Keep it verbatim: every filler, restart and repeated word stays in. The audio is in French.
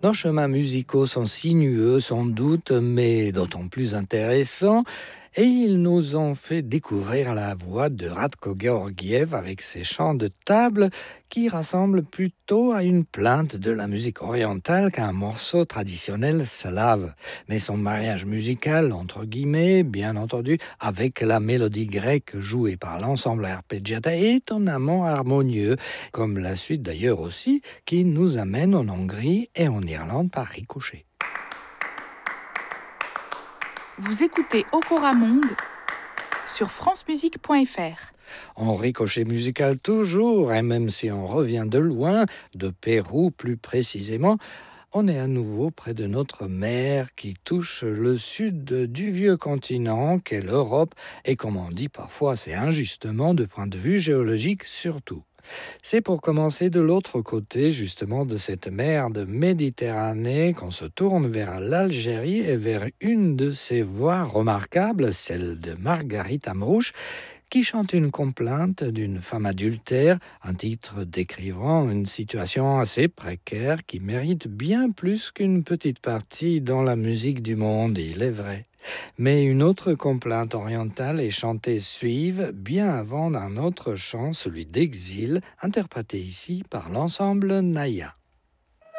Nos chemins musicaux sont sinueux sans doute, mais d'autant plus intéressants. Et ils nous ont fait découvrir la voix de Radko Georgiev avec ses chants de table qui rassemblent plutôt à une plainte de la musique orientale qu'à un morceau traditionnel slave. Mais son mariage musical, entre guillemets, bien entendu, avec la mélodie grecque jouée par l'ensemble arpeggiata est étonnamment harmonieux, comme la suite d'ailleurs aussi, qui nous amène en Hongrie et en Irlande par ricochet. Vous écoutez Okora Monde sur francemusique point f r. En ricochet musical toujours, et même si on revient de loin, de Pérou plus précisément, on est à nouveau près de notre mer qui touche le sud du vieux continent qu'est l'Europe, et comme on dit parfois c'est injustement de point de vue géologique surtout. C'est pour commencer de l'autre côté justement de cette mer de Méditerranée qu'on se tourne vers l'Algérie et vers une de ses voix remarquables, celle de Marguerite Amrouche, qui chante une complainte d'une femme adultère, un titre décrivant une situation assez précaire qui mérite bien plus qu'une petite partie dans la musique du monde, il est vrai. Mais une autre complainte orientale est chantée suive bien avant d'un autre chant, celui d'Exil, interprété ici par l'ensemble Naya.